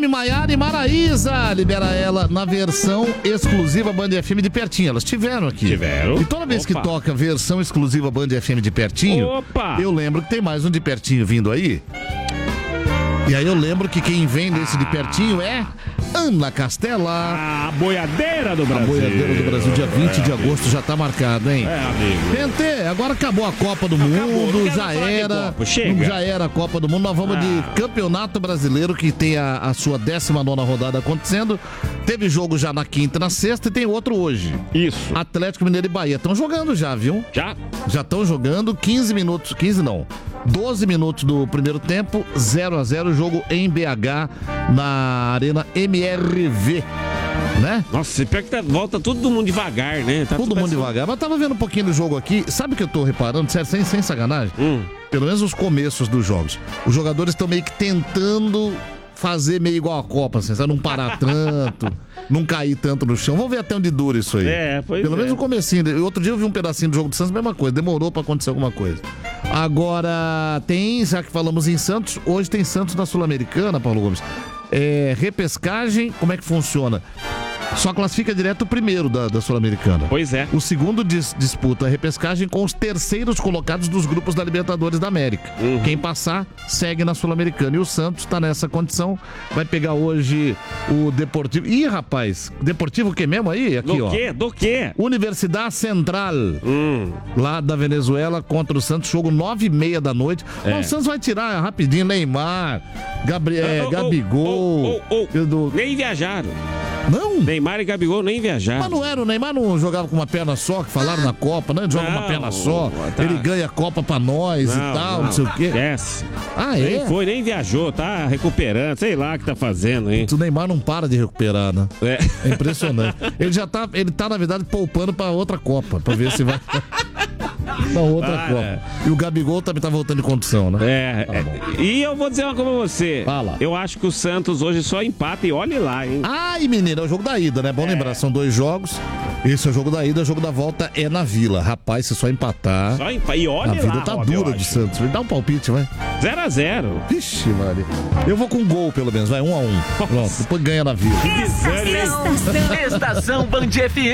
FM, Maiara e Maraísa. Libera ela na versão exclusiva Band FM de pertinho. Elas tiveram aqui. Tiveram. E toda vez que toca versão exclusiva Band FM de pertinho, eu lembro que tem mais um de pertinho vindo aí. E aí eu lembro que quem vem desse de pertinho é Ana Castela. A boiadeira do Brasil. A boiadeira do Brasil, dia 20 de agosto já tá marcado, hein? Amigo. Gente, agora acabou a Copa do Mundo, já era. Já era a Copa do Mundo. Nós vamos de Campeonato Brasileiro, que tem a sua 19ª rodada acontecendo. Teve jogo já na quinta e na sexta e tem outro hoje. Isso. Atlético Mineiro e Bahia. Estão jogando já, viu? Já estão jogando 15 minutos. 15 não. 12 minutos do primeiro tempo, 0-0, jogo em BH, na Arena MRV, né? Nossa, pior que volta todo mundo devagar, né? Todo mundo devagar, mas tava vendo um pouquinho do jogo aqui, sabe o que eu tô reparando, sério, sem sacanagem? Pelo menos os começos dos jogos. Os jogadores estão meio que tentando fazer meio igual a Copa, assim, sabe? Não parar tanto, não cair tanto no chão. Vamos ver até onde dura isso aí. Pelo menos no comecinho. Outro dia eu vi um pedacinho do jogo do Santos, mesma coisa. Demorou pra acontecer alguma coisa. Agora, já que falamos em Santos, hoje tem Santos na Sul-Americana, Paulo Gomes. Repescagem, como é que funciona? Só classifica direto o primeiro da Sul-Americana. Pois é. O segundo disputa a repescagem com os terceiros colocados dos grupos da Libertadores da América. Quem passar, segue na Sul-Americana. E o Santos tá nessa condição. Vai pegar hoje o Deportivo. Ih, rapaz, Deportivo o que mesmo aí? Aqui, Do quê? Universidade Central. Lá da Venezuela contra o Santos. Jogo 9h30 da noite. Mas o Santos vai tirar rapidinho Neymar, Gabigol. Nem viajaram. Não? Neymar e Gabigol nem viajaram. Mas não era, o Neymar não jogava com uma perna só, que falaram na Copa, né? Ele joga uma perna só, ele ganha a Copa pra nós e tal, não sei o quê. Esquece. Nem viajou, tá recuperando, sei lá o que tá fazendo, hein? O Neymar não para de recuperar, né? É impressionante. Ele tá, na verdade, poupando pra outra Copa, pra ver se vai... Na outra Copa. E o Gabigol também tá voltando de condição, né? E eu vou dizer uma coisa pra você. Fala. Eu acho que o Santos hoje só empata e olhe lá, hein? Ai, menino, é o jogo da ida, né? Bom lembrar, são 2 jogos. Esse é o jogo da ida, o jogo da volta é na Vila. Rapaz, se só empatar... E olha lá, a vida tá dura de Santos. Dá um palpite, vai. 0-0. Vixe, Maria. Eu vou com gol, pelo menos, vai 1-1. Pronto, depois ganha na Vila. Estação Band FM.